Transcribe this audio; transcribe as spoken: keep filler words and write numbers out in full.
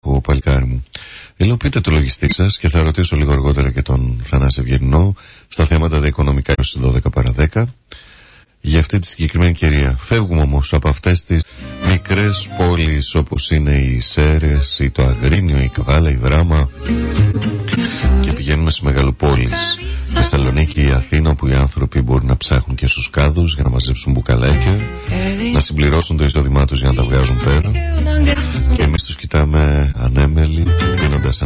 από παλικάρι μου. Υλοποιείτε το λογιστή σας και θα ρωτήσω λίγο αργότερα και τον Θανάση Ευγενινό στα θέματα τα οικονομικά στις δώδεκα παρά δέκα για αυτή τη συγκεκριμένη κυρία. Φεύγουμε όμως από αυτές τις μικρές πόλεις όπως είναι οι Σέρρες ή το Αγρίνιο, η Καβάλα, η Δράμα και πηγαίνουμε σε μεγαλοπόλεις, Θεσσαλονίκη ή Αθήνα, όπου οι άνθρωποι μπορούν να ψάχνουν και στους κάδους για να μαζέψουν μπουκαλάκια, να συμπληρώσουν το εισόδημά τους για να τα βγάζουν πέρα, και εμείς τους κοιτάμε ανέμελοι πίνοντας